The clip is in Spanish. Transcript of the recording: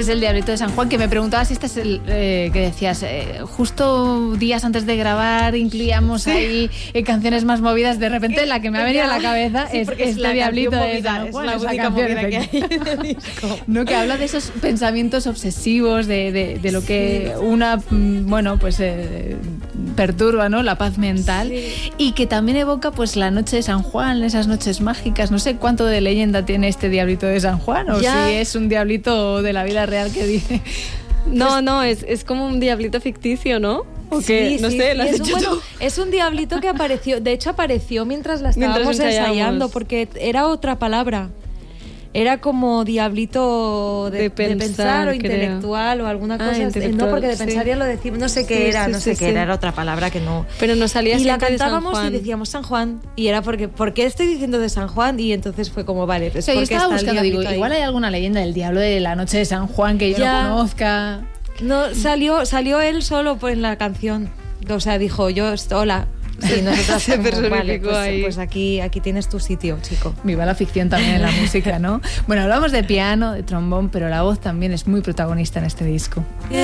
Este es el Diablito de San Juan, que me preguntabas si este es el que decías, justo días antes de grabar incluíamos ahí canciones más movidas. De repente la que me ha venido a la cabeza es este Diablito de San Juan. Es la única movida que hay en el disco. No, que habla de esos pensamientos obsesivos, de lo que perturba, ¿no? La paz mental, y que también evoca pues la noche de San Juan, esas noches mágicas. No sé cuánto de leyenda tiene este Diablito de San Juan, o si es un diablito de la vida real que dice. No, es como un diablito ficticio, ¿no? Sí, no sé, ¿lo has hecho tú? Es un diablito que apareció, de hecho apareció mientras la estábamos ensayando, porque era otra palabra. Era como diablito de pensar o intelectual o alguna cosa. No, porque de pensar ya lo decimos. No sé qué era, era otra palabra que no. Pero nos salía y la siempre cantábamos de San Juan. y decíamos San Juan. Y era ¿por qué estoy diciendo de San Juan? Y entonces fue como, vale, pues yo estaba buscando, digo, igual hay alguna leyenda del diablo de la noche de San Juan que yo no conozca. No, salió él solo en la canción. O sea, dijo, hola. Sí, nosotros se personificó ahí. Pues aquí tienes tu sitio, chico. Viva la ficción también en la música, ¿no? Bueno, hablamos de piano, de trombón, pero la voz también es muy protagonista en este disco.